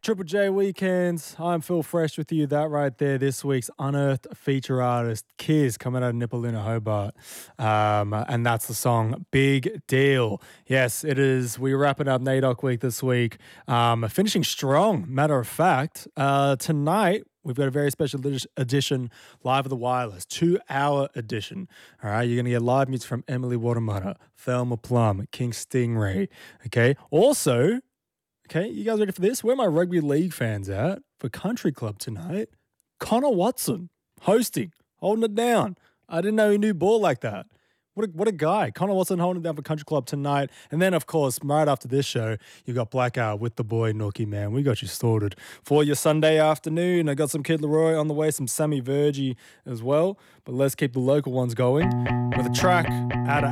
Triple J Weekends. I'm Phil Fresh with you. That right there, this week's unearthed feature artist, Kiz, coming out of Nipaluna, Hobart. And that's the song Big Deal. Yes, it is. We're wrapping up NAIDOC week this week. Finishing strong, matter of fact. Tonight, we've got a very special edition, Live at the Wireless, 2-hour edition. All right, you're going to get live music from Emily Watermutter, Thelma Plum, King Stingray. Okay, also... Okay, you guys ready for this? Where are my rugby league fans at for Country Club tonight? Connor Watson hosting, holding it down. I didn't know he knew ball like that. What a guy. Connor Watson holding it down for Country Club tonight. And then, of course, right after this show, you got Blackout with the boy Nookie, man. We got you sorted for your Sunday afternoon. I got some Kid Leroy on the way, some Sammy Virgie as well. But let's keep the local ones going with a track out of